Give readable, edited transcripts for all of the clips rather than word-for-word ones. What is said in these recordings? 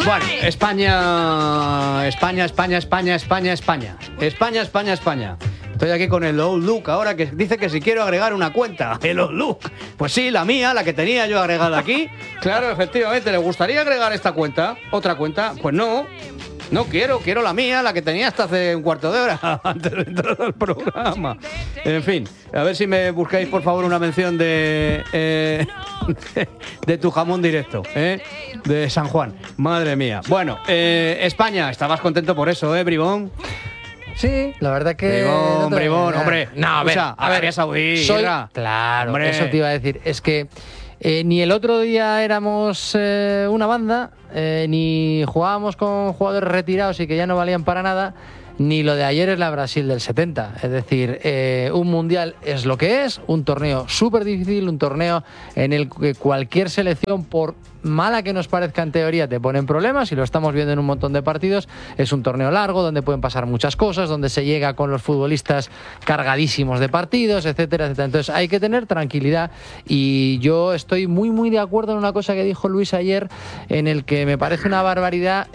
Bueno, España. Estoy aquí con el Old Look ahora, que dice que si quiero agregar una cuenta, el Old Look. Pues sí, la mía, la que tenía yo agregada aquí. Claro, efectivamente, ¿le gustaría agregar esta cuenta? ¿Otra cuenta? Pues no. No quiero la mía, la que tenía hasta hace un cuarto de hora, antes de entrar al programa. En fin, a ver si me buscáis, por favor, una mención de tu jamón directo, de San Juan. Madre mía. Bueno, España, estabas contento por eso, Bribón. Sí, la verdad que... Bribón, hombre. No, a ver, Arabia Saudí. Claro, hombre. Eso te iba a decir. Es que ni el otro día éramos una banda, ni jugábamos con jugadores retirados y que ya no valían para nada, ni lo de ayer es la Brasil del 70. Es decir, un mundial es lo que es, un torneo súper difícil, un torneo en el que cualquier selección, por mala que nos parezca en teoría, te pone en problemas, y lo estamos viendo en un montón de partidos. Es un torneo largo donde pueden pasar muchas cosas, donde se llega con los futbolistas cargadísimos de partidos, etcétera, etcétera. Entonces hay que tener tranquilidad, y yo estoy muy, muy de acuerdo en una cosa que dijo Luis ayer, en el que me parece una barbaridad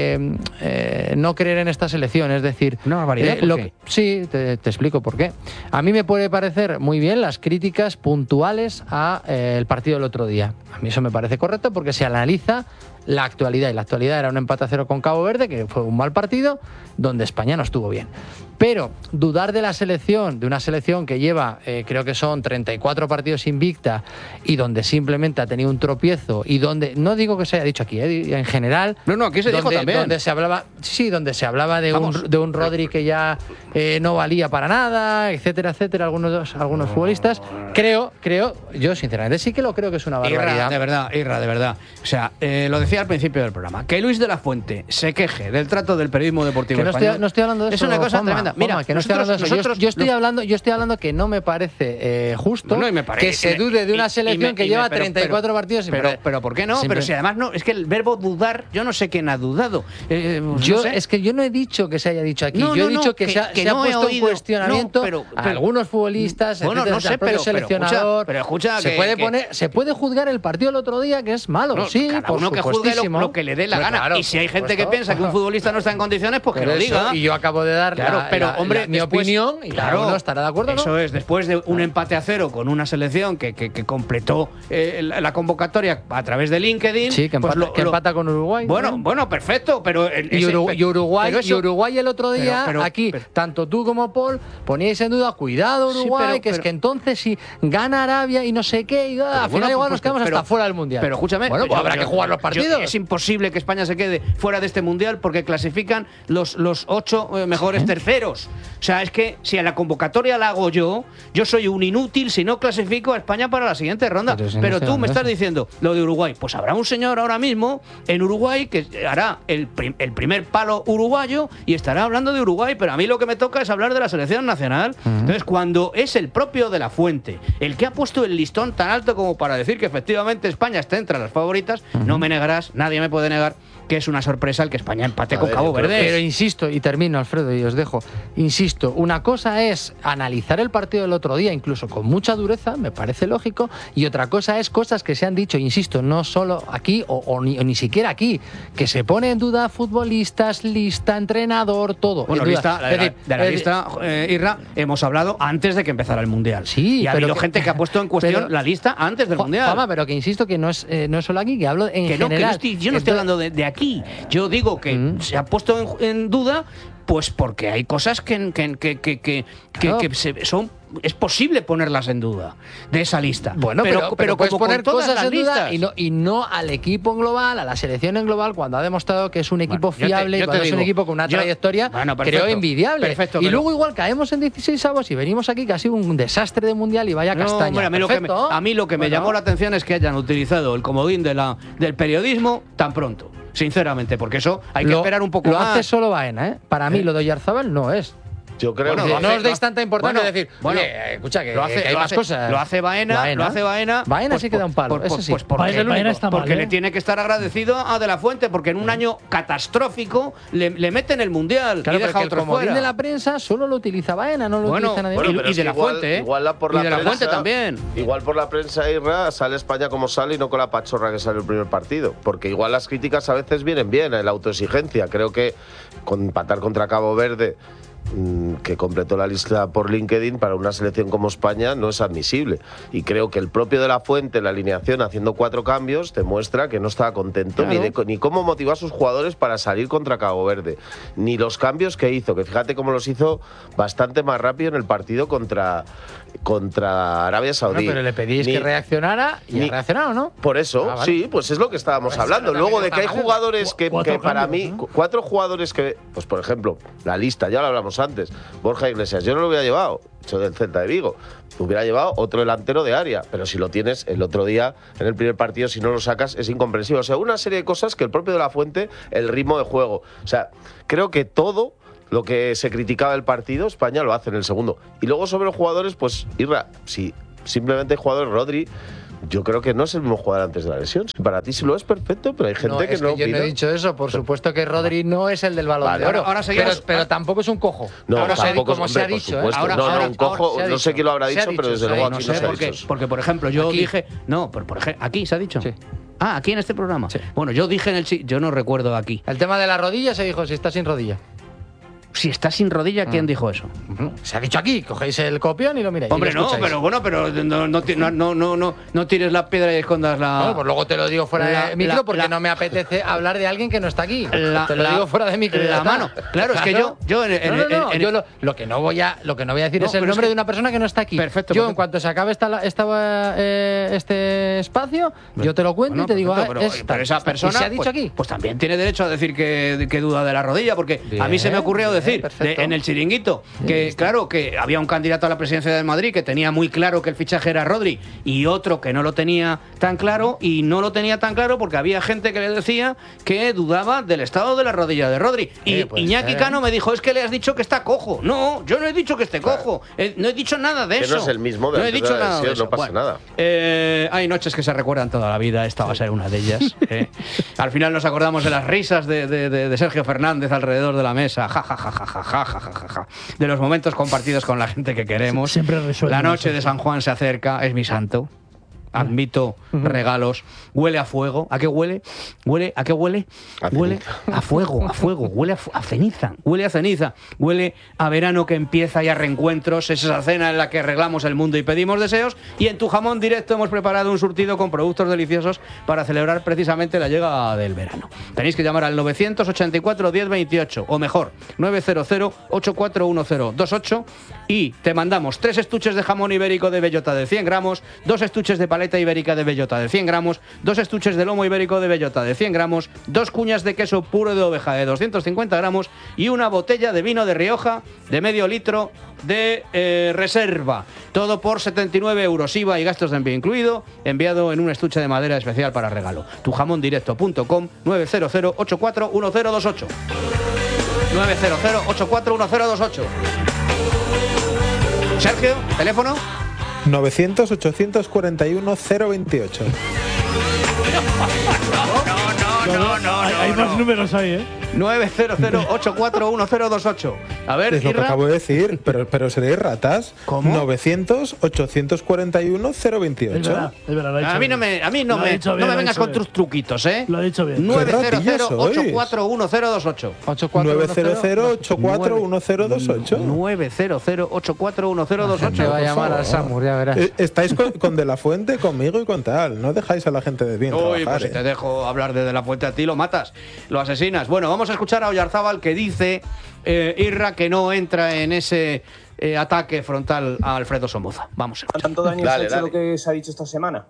no creer en esta selección. Es decir, ¿una barbaridad? ¿Por qué? Sí, te explico por qué. A mí me puede parecer muy bien las críticas puntuales a el partido del otro día. A mí eso me parece correcto, porque se analiza la actualidad, y la actualidad era un empate a 0 con Cabo Verde, que fue un mal partido, donde España no estuvo bien. Pero dudar de la selección, de una selección que lleva, creo que son 34 partidos invicta, y donde simplemente ha tenido un tropiezo, y donde, no digo que se haya dicho aquí, en general... No, aquí se dijo también. Donde se hablaba de un Rodri que ya no valía para nada, etcétera, etcétera, algunos futbolistas. Creo, yo sinceramente sí que lo creo que es una barbaridad. Irra, de verdad. O sea, lo decía al principio del programa, que Luis de la Fuente se queje del trato del periodismo deportivo español. No estoy hablando de eso. Es una cosa tremenda. Mira, que no estoy hablando de eso. Yo estoy hablando que no me parece justo que se dude de una selección que lleva 34 partidos. Pero ¿por qué no? Pero si además no, es que el verbo dudar, yo no sé quién ha dudado. Es que yo no he dicho que se haya dicho aquí. Yo he dicho que se ha puesto en cuestionamiento a algunos futbolistas, bueno, no sé, pero seleccionador. Pero escucha, se puede juzgar el partido del otro día, que es malo, sí, cada uno que juzgue lo que le dé la gana. Claro, y si hay gente que piensa que un futbolista no está en condiciones, pues que lo diga. Y yo acabo de dar mi opinión, y cada uno estará de acuerdo, ¿no? Eso es, después de un empate a 0 con una selección que completó la convocatoria a través de LinkedIn. Sí, que empata con Uruguay. Bueno, perfecto, pero... Uruguay el otro día, tanto tú como Paul, poníais en duda, cuidado Uruguay, que es que entonces si gana Arabia y no sé qué, y al final igual nos quedamos hasta fuera del Mundial. Pero escúchame... Bueno, pues habrá que jugar los partidos. Es imposible que España se quede fuera de este Mundial, porque clasifican los 8 mejores terceros. O sea, es que si a la convocatoria la hago yo soy un inútil si no clasifico a España para la siguiente ronda. Pero tú me estás diciendo lo de Uruguay. Pues habrá un señor ahora mismo en Uruguay que hará el primer palo uruguayo y estará hablando de Uruguay, pero a mí lo que me toca es hablar de la selección nacional. Entonces, cuando es el propio de la Fuente el que ha puesto el listón tan alto como para decir que efectivamente España está entre las favoritas, no me negarás, nadie me puede negar que es una sorpresa el que España empate con Cabo Verde. Pero insisto, y termino, Alfredo, y os dejo. Insisto, una cosa es analizar el partido del otro día, incluso con mucha dureza, me parece lógico, y otra cosa es cosas que se han dicho, insisto, no solo aquí o ni siquiera aquí, que se pone en duda futbolistas, lista, entrenador, todo. Bueno, de la lista, Irra, hemos hablado antes de que empezara el Mundial. Sí, y ha habido gente que ha puesto en cuestión la lista antes del Mundial. Juanma, pero que insisto que no es solo aquí, que hablo en general. Yo no estoy hablando de aquí. Yo digo que se ha puesto en duda, pues porque hay cosas que es posible ponerlas en duda de esa lista. Bueno, pero puedes poner cosas en duda y no al equipo en global, a la selección en global, cuando ha demostrado que es un equipo fiable y cuando es un equipo con una trayectoria, creo envidiable. Perfecto, y luego igual caemos en 16avos y venimos aquí que ha sido un desastre de mundial y vaya castaña. A mí lo que me llamó la atención es que hayan utilizado el comodín del periodismo tan pronto. Sinceramente, porque eso hay que esperar un poco más. Lo hace solo Baena, ¿eh? Para mí lo de Oyarzabal no es. Yo creo Bueno, que no os deis tanta importancia de decir, bueno, oye, escucha, que, lo hace, que hay lo más hace- cosas. Lo hace Baena. Lo hace Baena. Baena sí que da un palo, eso sí. Porque, Baena está mal, porque ¿eh? le tiene que estar agradecido a De La Fuente, porque en un año catastrófico le mete en el Mundial Claro, y deja porque a el otros comodín fuera. de la prensa solo lo utiliza Baena, no lo utiliza nadie más. Bueno, pero y es De que La Fuente, ¿eh? igual por la Y De La prensa, Fuente también. Igual por la prensa, Irra, sale España como sale y no con la pachorra que sale el primer partido. Porque igual las críticas a veces vienen bien, la autoexigencia. Creo que con empatar contra Cabo Verde, que completó la lista por LinkedIn, para una selección como España no es admisible. Y creo que el propio De La Fuente, en la alineación, haciendo 4 cambios, demuestra que no estaba contento ni cómo motivó a sus jugadores para salir contra Cabo Verde, ni los cambios que hizo, que fíjate cómo los hizo bastante más rápido en el partido contra Arabia Saudí. Bueno, pero le pedís que reaccionara y ha reaccionado, ¿no? Por eso, vale. sí, pues es lo que estábamos hablando. Luego de que hay jugadores que para mí, 4 jugadores que, pues por ejemplo, la lista, ya lo hablamos antes, Borja Iglesias, yo no lo hubiera llevado, hecho del Celta de Vigo, hubiera llevado otro delantero de área, pero si lo tienes el otro día, en el primer partido, si no lo sacas, es incomprensible. O sea, una serie de cosas que el propio De La Fuente, el ritmo de juego, o sea, creo que todo lo que se criticaba del partido, España lo hace en el segundo. Y luego sobre los jugadores, pues, Irra, si simplemente el jugador Rodri, yo creo que no es el mismo jugador antes de la lesión. Para ti sí lo es, perfecto, pero hay gente que es no que yo no he dicho eso. Por supuesto que Rodri no es el del Balón de Oro. Ahora seguimos. Pero tampoco es un cojo. No, Ahora tampoco, como hombre, se ha por dicho, supuesto. Ahora- no, ahora- un cojo, ahora se ha no sé dicho. quién lo habrá Se ha dicho, pero dicho, desde se ha luego dicho. aquí No no sé, se ha porque, dicho. porque, por ejemplo, yo Aquí. dije. No, pero por ejemplo, aquí se ha dicho. Sí. Ah, aquí en este programa. Sí. Bueno, yo dije en el. Yo no recuerdo aquí. El tema de la rodilla se dijo si está sin rodilla. Si está sin rodilla, ¿quién dijo eso? Se ha dicho aquí, cogéis el copión y lo miráis. Hombre, y lo no, escucháis. pero bueno, pero no tires la piedra y escondas la. Bueno, pues luego te lo digo fuera de micro porque no me apetece hablar de alguien que no está aquí. Te lo digo fuera de micro. La mano. Claro, es que yo Lo que no voy a decir No, es el pero es nombre que- de una persona que no está aquí. Perfecto, Yo, perfecto. en cuanto se acabe este espacio, yo te lo cuento Bueno, y te digo, perfecto, pero esa persona ¿y se ha dicho pues, aquí? pues también tiene derecho a decir que duda de la rodilla, porque a mí se me ocurrió Bien, decir perfecto. en el chiringuito que claro, que había un candidato a la presidencia de Madrid que tenía muy claro que el fichaje era Rodri y otro que no lo tenía tan claro, y no lo tenía tan claro porque había gente que le decía que dudaba del estado de la rodilla de Rodri. Y pues, Iñaki Cano me dijo, es que le has dicho que está cojo. No, yo no he dicho que esté cojo. No he dicho nada de Que eso. no es el mismo de No he antes de dicho la nada de lesión, eso. no pasa nada. Hay noches que se recuerdan toda la vida, esta va a ser una de ellas. Al final nos acordamos de las risas de Sergio Fernández alrededor de la mesa, ja, ja, ja, ja, ja, ja, ja, ja, ja, de los momentos compartidos con la gente que queremos. Siempre resuelve La noche eso. de San Juan se acerca, es mi santo. Admito regalos. Huele a fuego. ¿A qué huele? ¿A qué huele? A Huele a fuego, a fuego. Huele a ceniza. Huele a ceniza. Huele a verano que empieza y a reencuentros. Es esa cena en la que arreglamos el mundo y pedimos deseos. Y en Tu Jamón Directo hemos preparado un surtido con productos deliciosos para celebrar precisamente la llegada del verano. Tenéis que llamar al 984 1028 o mejor, 900 841028 y te mandamos 3 estuches de jamón ibérico de bellota de 100 gramos, 2 estuches de paleta ibérica de bellota de 100 gramos, 2 estuches de lomo ibérico de bellota de 100 gramos, 2 cuñas de queso puro de oveja de 250 gramos y una botella de vino de Rioja de medio litro de reserva. Todo por 79 euros, IVA y gastos de envío incluido, enviado en un estuche de madera especial para regalo. Tujamondirecto.com 900 841028 900 841028. Sergio, teléfono. 900-841-028. Hay más números ahí, ¿eh? 900-841028. A ver, Es lo que Irra. acabo de decir, pero seréis ratas. ¿Cómo? 900-841-028. Es verdad, lo ha dicho A mí no bien. me, Lo ha dicho bien, no me lo ha vengas dicho con bien. tus truquitos, ¿eh? Lo ha dicho bien. 900 900-841028. 900-841-028. 900-841028. Te va a llamar al Samur, ya verás. Estáis con De La Fuente, conmigo y con tal. No dejáis a la gente de bien Uy, trabajar. pues si te dejo hablar de La Fuente a ti, lo matas, lo asesinas. Bueno, vamos a escuchar a Oyarzábal que dice, Irra, que no entra en ese ataque frontal a Alfredo Somoza. Vamos a escuchar. ¿Tanto daño se ha hecho lo que se ha dicho esta semana?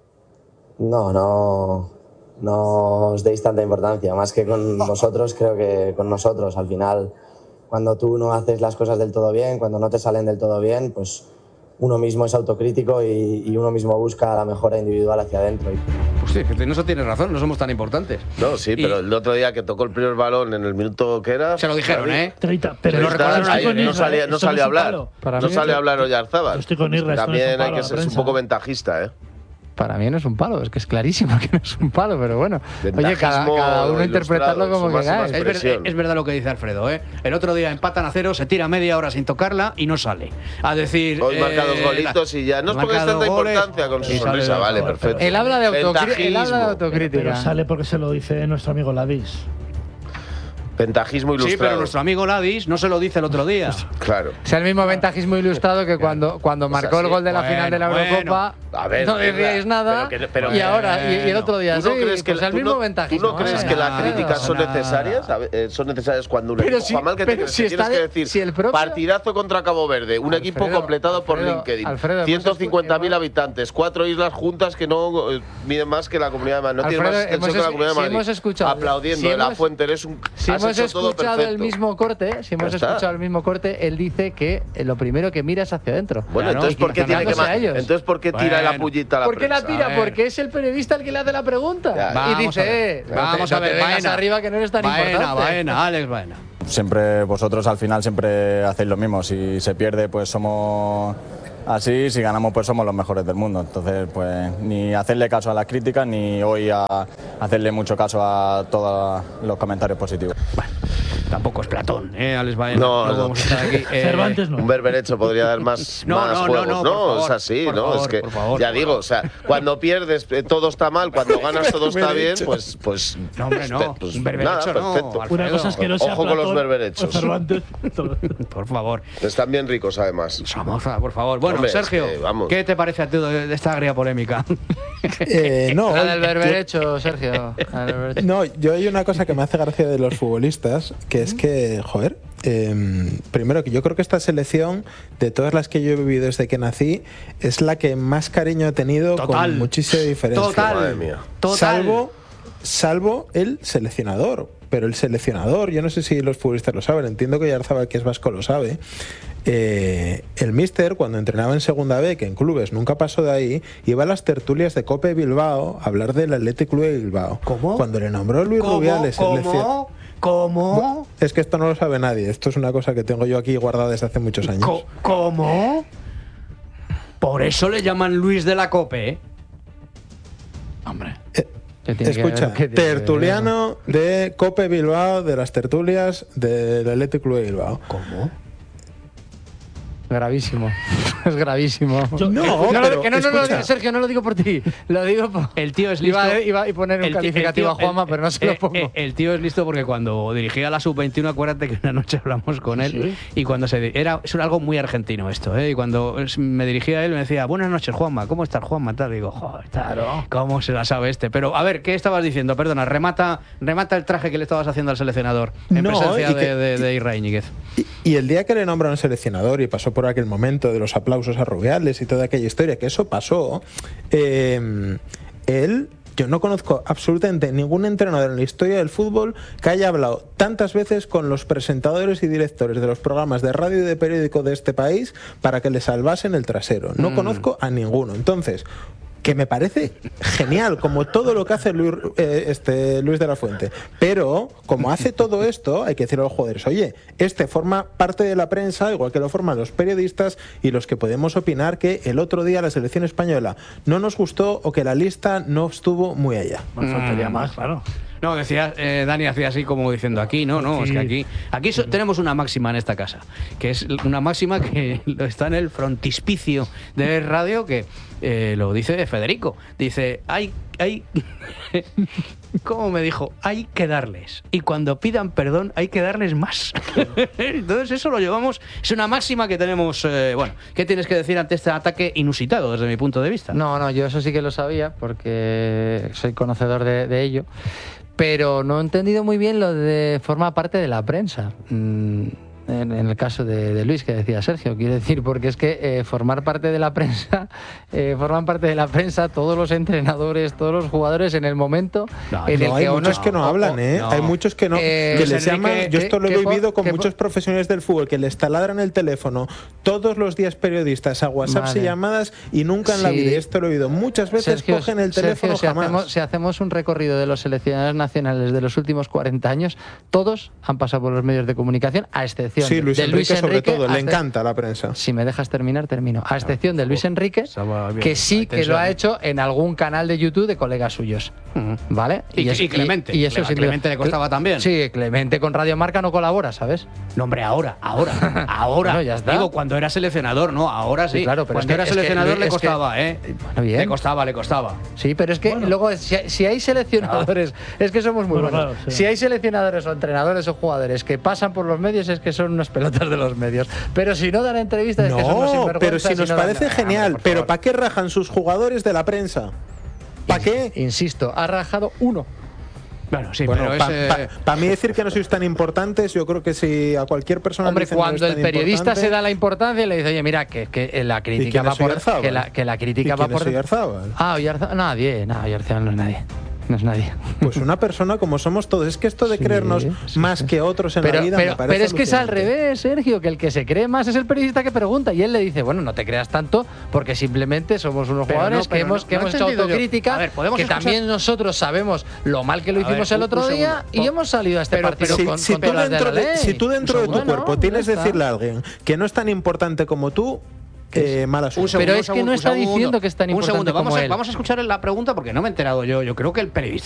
No os deis tanta importancia, más que con vosotros, creo que con nosotros. Al final, cuando tú no haces las cosas del todo bien, cuando no te salen del todo bien, pues uno mismo es autocrítico y uno mismo busca la mejora individual hacia adentro. Pues Sí, en eso tienes razón, no somos tan importantes. No, sí, pero el otro día que tocó el primer balón en el minuto que era... Se lo dijeron, ¿eh? 30, pero lo recordaron ayer, ayer, no sale a hablar. Para No sale a hablar Oyarzábal. Yo estoy con Irra, esto no es un También hay palo que a la ser un prensa. poco ventajista, ¿eh? Para mí no es un palo, es que es clarísimo que no es un palo, pero bueno. Oye, Ventajismo cada uno ilustrado, interpretarlo como que más cae. presión. Es verdad lo que dice Alfredo, ¿eh? El otro día empatan a 0, se tira media hora sin tocarla y no sale. A decir... Hoy marca 2 golitos y ya. No es porque es tanta importancia con su y sale sonrisa, de vale, todo. perfecto. Él habla de Ventajismo. autocrítica. Pero sale porque se lo dice nuestro amigo Ladis. Ventajismo Sí, ilustrado. pero nuestro amigo Ladis no se lo dice el otro día. Claro. Es el mismo ventajismo ilustrado que cuando marcó el gol de la final de la Eurocopa, A ver, no decíais nada, y ahora, y el otro día, ¿Tú no sí, crees que pues el tú mismo no- ventajismo. ¿Tú no crees ¿eh? que las críticas son nada. necesarias? Son necesarias cuando un Pero equipo si- juega mal, ¿qué te pero crees? si Que está tienes que de- decir, si el propio- partidazo contra Cabo Verde, un equipo Alfredo, completado por Alfredo, LinkedIn, Alfredo, 150.000 habitantes, 4 islas juntas que no miden más que la Comunidad de Madrid, no tienen Alfredo, más extensión que la Comunidad de si Madrid. hemos escuchado- Aplaudiendo si de la hemos- Fuente, eres un... Si has hemos hecho todo escuchado el perfecto. mismo corte, él dice que lo primero que mira es hacia adentro. Bueno, Claro, entonces ¿por qué tiene que quitándose a ellos. Entonces ¿por qué tira la Bueno. pullita a la ¿Por qué la prensa? tira? A ver. Porque es el periodista el que le hace la pregunta. Ya, y vamos dice, a ver. Vamos a ver, vengas Baena. arriba que no eres tan importante. Baena, Alex Baena. Siempre vosotros al final siempre hacéis lo mismo. Si se pierde, pues somos así. Si ganamos, pues somos los mejores del mundo. Entonces, pues ni hacerle caso a las críticas, ni hoy a hacerle mucho caso a todos los comentarios positivos. Tampoco es Platón, Alex Baena. No, no. vamos a estar aquí. Cervantes no. Un berberecho podría dar más, No, más no, juegos. no, por favor, es así, por ¿no? favor, es que, por favor, ya por digo, favor. o sea, cuando pierdes todo está mal, cuando ganas todo está bien, pues No, hombre, no. pues Un berberecho nada, no, perfecto. Alfredo. Una cosa es que no sea Ojo con los Platón berberechos. o Cervantes. Por favor. Están bien ricos, además. Vamos, por favor. Bueno, Hombre, es Sergio, que, vamos. ¿qué te parece a ti de esta agria polémica? No, La del berberecho, Sergio. La del berberecho. No, yo hay una cosa que me hace gracia de los futbolistas, que es que, joder, primero que yo creo que esta selección, de todas las que yo he vivido desde que nací, es la que más cariño he tenido Total. con muchísima diferencia. Total. Madre mía. Total. Salvo el seleccionador. Pero el seleccionador, yo no sé si los futbolistas lo saben, entiendo que Oyarzábal, que es vasco, lo sabe. El míster, cuando entrenaba en Segunda B, que en clubes nunca pasó de ahí, iba a las tertulias de Cope Bilbao a hablar del Athletic Club de Bilbao. ¿Cómo? Cuando le nombró Luis Rubiales. ¿Cómo? Es que esto no lo sabe nadie. Esto es una cosa que tengo yo aquí guardada desde hace muchos años. ¿Cómo? Por eso le llaman Luis de la Cope, ¿eh? Hombre. ¿Qué tiene que ver? Escucha, ¿Qué tiene que ver? tertuliano de Cope Bilbao, de las tertulias del Athletic Club de Bilbao. ¿Cómo? Gravísimo. Es gravísimo. No, pero que no lo escucha. digo, Sergio, no lo digo por ti. Lo digo por. El tío es listo. Iba a poner un calificativo a Juanma, pero no se lo pongo. El tío es listo porque cuando dirigía la Sub-21, acuérdate que una noche hablamos con él y cuando es algo muy argentino esto, ¿eh? Y cuando me dirigía a él me decía, buenas noches, Juanma, ¿cómo estás, Juanma? Tal, y digo, joder, claro, ¿cómo se la sabe este? Pero a ver, ¿qué estabas diciendo? Perdona, remata el traje que le estabas haciendo al seleccionador en No, presencia y que- de Irra Íñiguez. Y el día que le nombraron seleccionador y pasó por aquel momento de los aplausos a Rubiales y toda aquella historia, que eso pasó, yo no conozco absolutamente ningún entrenador en la historia del fútbol que haya hablado tantas veces con los presentadores y directores de los programas de radio y de periódico de este país para que le salvasen el trasero. No conozco a ninguno. Entonces, que me parece genial, como todo lo que hace Luis de la Fuente. Pero, como hace todo esto, hay que decirle a los jugadores, oye, forma parte de la prensa, igual que lo forman los periodistas y los que podemos opinar que el otro día la selección española no nos gustó o que la lista no estuvo muy allá. Más faltaría más, claro. No, decía, Dani hacía así como diciendo aquí, no, es que aquí tenemos una máxima en esta casa, que es una máxima que está en el frontispicio de radio, que lo dice Federico. Dice, hay ¿cómo me dijo? Hay que darles. Y cuando pidan perdón, hay que darles más. Entonces eso lo llevamos, es una máxima que tenemos. Bueno, ¿qué tienes que decir ante este ataque inusitado desde mi punto de vista? No, yo eso sí que lo sabía porque soy conocedor de ello. Pero no he entendido muy bien lo de forma parte de la prensa. en el caso de Luis, que decía Sergio, quiero decir, porque es que formar parte de la prensa, forman parte de la prensa todos los entrenadores, todos los jugadores en el momento en el hay muchos que no hablan, hay muchos que no, que les llaman, yo esto lo he vivido con muchos profesionales del fútbol, que les taladran el teléfono todos los días periodistas a WhatsApp y llamadas y nunca en la vida, y esto lo he oído muchas veces, Sergio, cogen el teléfono jamás. Si hacemos un recorrido de los seleccionadores nacionales de los últimos 40 años, todos han pasado por los medios de comunicación, a excepción Luis de Luis Enrique, sobre todo, le encanta encanta la prensa. Si me dejas terminar, termino. A excepción de Luis Enrique, que sí que lo ha hecho en algún canal de YouTube de colegas suyos. ¿Vale? Y Clemente. Y eso a Clemente le costaba también. Sí, Clemente con Radio Marca no colabora, ¿sabes? No, hombre, ahora. Bueno, ya está. Digo, cuando era seleccionador, no, ahora sí. Claro, pero cuando era seleccionador le costaba, Bueno, bien. Le costaba. Sí, pero es que luego, si hay seleccionadores, es que somos muy buenos. Claro, sí. Si hay seleccionadores o entrenadores o jugadores que pasan por los medios, es que son unos pelotas de los medios. Pero si no dan entrevistas, es que somos sinvergüenzas. Pero si nos parece genial, pero ¿para qué rajan sus jugadores de la prensa? ¿Para qué? Insisto, ha rajado uno. Bueno, sí, bueno, pero para mí decir que no sois tan importantes, yo creo que si a cualquier persona... Hombre, cuando el periodista se da la importancia, le dice, oye, mira, que la crítica va por... Que la crítica va por... Oyarzábal? Oyarzábal, Oyarzábal no es nadie. No es nadie. Pues una persona como somos todos. Es que esto de creernos más que otros en la vida me parece pero es que es al revés, Sergio, que el que se cree más es el periodista que pregunta y él le dice, bueno, no te creas tanto porque simplemente somos unos jugadores que hemos hecho autocrítica, que también nosotros sabemos lo mal que lo hicimos el otro día y hemos salido a este partido con todas las de la ley. Si tú dentro de tu cuerpo tienes que decirle a alguien que no es tan importante como tú, mala suerte. Pero es que no está diciendo que es tan importante como él. Vamos a escuchar la pregunta porque no me he enterado yo. Yo creo que el periodista